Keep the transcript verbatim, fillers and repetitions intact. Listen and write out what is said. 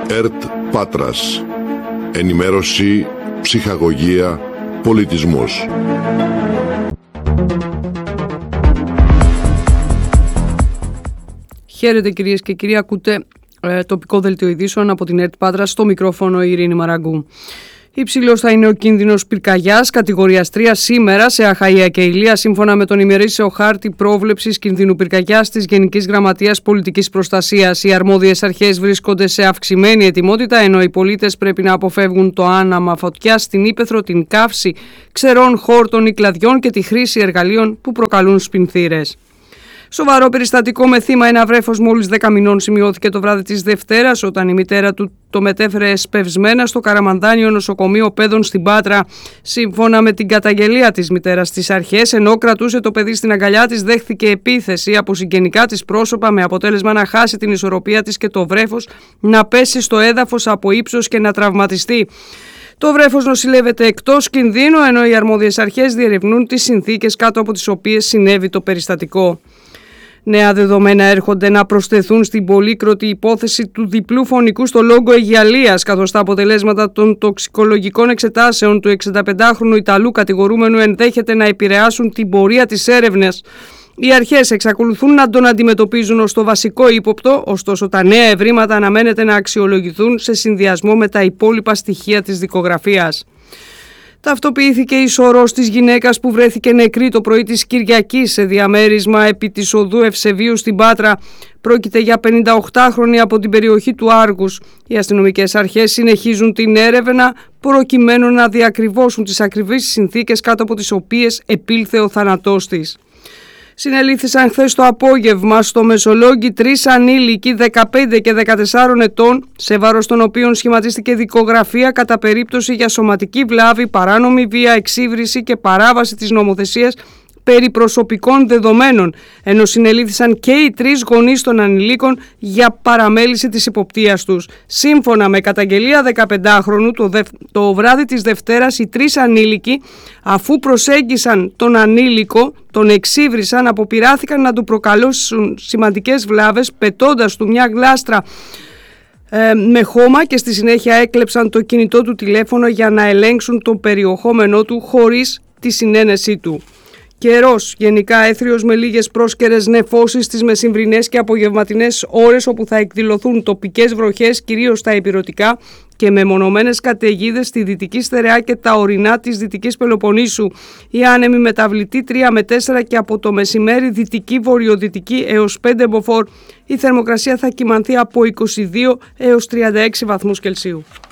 ΕΡΤ Πάτρας. Ενημέρωση, ψυχαγωγία, πολιτισμός. Χαίρετε κυρίες και κύριοι, ακούτε ε, τοπικό δελτίο ειδήσεων από την ΕΡΤ Πάτρας, στο μικρόφωνο η Ειρήνη Μαραγκού. Υψηλός θα είναι ο κίνδυνος πυρκαγιάς κατηγορίας τρία σήμερα σε Αχαΐα και Ηλία, σύμφωνα με τον ημερήσιο χάρτη πρόβλεψης κινδύνου πυρκαγιάς της Γενικής Γραμματείας Πολιτικής Προστασίας. Οι αρμόδιες αρχές βρίσκονται σε αυξημένη ετοιμότητα, ενώ οι πολίτες πρέπει να αποφεύγουν το άναμα φωτιάς στην ύπαιθρο, την καύση ξερών χόρτων ή κλαδιών και τη χρήση εργαλείων που προκαλούν σπινθήρες. Σοβαρό περιστατικό με θύμα ένα βρέφος μόλις δέκα μηνών σημειώθηκε το βράδυ της Δευτέρας, όταν η μητέρα του το μετέφερε εσπευσμένα στο Καραμανδάνιο Νοσοκομείο Παιδών στην Πάτρα. Σύμφωνα με την καταγγελία της μητέρας στις αρχές, ενώ κρατούσε το παιδί στην αγκαλιά της, δέχθηκε επίθεση από συγγενικά της πρόσωπα, με αποτέλεσμα να χάσει την ισορροπία της και το βρέφος να πέσει στο έδαφος από ύψος και να τραυματιστεί. Το βρέφος νοσηλεύεται εκτός κινδύνου, ενώ οι αρμόδιες αρχές διερευνούν τις συνθήκες κάτω από τις οποίες συνέβη το περιστατικό. Νέα δεδομένα έρχονται να προσθεθούν στην πολύκροτη υπόθεση του διπλού φωνικού στο Λόγκο Αιγιαλίας, καθώς τα αποτελέσματα των τοξικολογικών εξετάσεων του εξηνταπεντάχρονου Ιταλού κατηγορούμενου ενδέχεται να επηρεάσουν την πορεία της έρευνας. Οι αρχές εξακολουθούν να τον αντιμετωπίζουν ως το βασικό ύποπτο, ωστόσο τα νέα ευρήματα αναμένεται να αξιολογηθούν σε συνδυασμό με τα υπόλοιπα στοιχεία της δικογραφίας. Ταυτοποιήθηκε η σωρός της γυναίκας που βρέθηκε νεκρή το πρωί της Κυριακής σε διαμέρισμα επί της οδού Ευσεβίου στην Πάτρα. Πρόκειται για πενηνταοκτάχρονη από την περιοχή του Άργους. Οι αστυνομικές αρχές συνεχίζουν την έρευνα προκειμένου να διακριβώσουν τις ακριβείς συνθήκες κάτω από τις οποίες επήλθε ο θάνατός της. Συνελήφθησαν χθες το απόγευμα στο Μεσολόγγι τρεις ανήλικοι δεκαπέντε και δεκατεσσάρων ετών, σε βάρος των οποίων σχηματίστηκε δικογραφία κατά περίπτωση για σωματική βλάβη, παράνομη βία, εξύβριση και παράβαση της νομοθεσίας περί προσωπικών δεδομένων, ενώ συνελήφθησαν και οι τρεις γονείς των ανηλίκων για παραμέληση της υποπτίας τους. Σύμφωνα με καταγγελία δεκαπεντάχρονου, το, δευ... το βράδυ της Δευτέρας οι τρεις ανήλικοι, αφού προσέγγισαν τον ανήλικο, τον εξύβρισαν, αποπειράθηκαν να του προκαλέσουν σημαντικές βλάβες, πετώντας του μια γλάστρα ε, με χώμα, και στη συνέχεια έκλεψαν το κινητό του τηλέφωνο για να ελέγξουν τον περιεχόμενό του χωρίς τη συνένεσή του. Καιρός γενικά έθριος με λίγες πρόσκαιρες νεφώσεις στις μεσημβρινές και απογευματινές ώρες, όπου θα εκδηλωθούν τοπικές βροχές κυρίως στα ηπειρωτικά και μεμονωμένες καταιγίδες στη δυτική στερεά και τα ορεινά της δυτικής Πελοποννήσου. Η άνεμη μεταβλητή τρία με τέσσερα και από το μεσημέρι δυτική βορειοδυτική έως πέντε μποφόρ. Η θερμοκρασία θα κυμανθεί από είκοσι δύο έως τριάντα έξι βαθμούς Κελσίου.